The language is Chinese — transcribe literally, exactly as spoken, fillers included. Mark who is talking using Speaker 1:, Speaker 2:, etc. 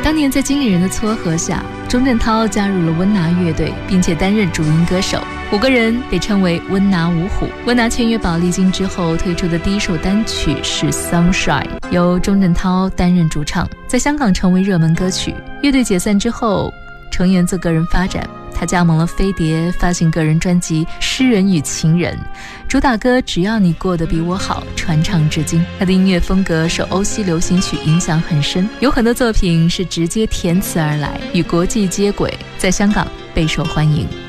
Speaker 1: 当年在经理人的撮合下，钟镇涛加入了温拿乐队，并且担任主音歌手。五个人被称为温拿五虎。温拿签约宝丽金之后推出的第一首单曲是 Sunshine， 由钟镇涛担任主唱，在香港成为热门歌曲。乐队解散之后，成员做个人发展，他加盟了飞碟，发行个人专辑《诗人与情人》，主打歌《只要你过得比我好》传唱至今。他的音乐风格受欧西流行曲影响很深，有很多作品是直接填词而来，与国际接轨，在香港备受欢迎。